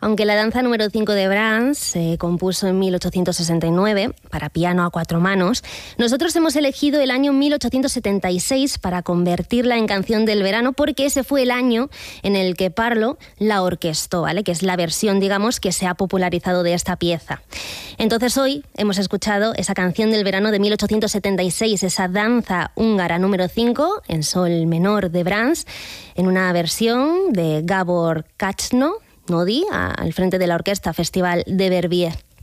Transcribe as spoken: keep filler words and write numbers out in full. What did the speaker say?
Aunque la danza número cinco de Brahms se compuso en mil ochocientos sesenta y nueve para piano a cuatro manos, nosotros hemos elegido el año mil ochocientos setenta y seis para convertirla en canción del verano, porque ese fue el año en el que Parlo la orquestó, ¿vale? Que es la versión, digamos, que se ha popularizado de esta pieza. Entonces hoy hemos escuchado esa canción del verano de mil ochocientos setenta y seis, esa danza húngara número cinco en sol menor de Brahms, en una versión de Gábor Kácsno Nódi al frente de la orquesta Festival de Verbier.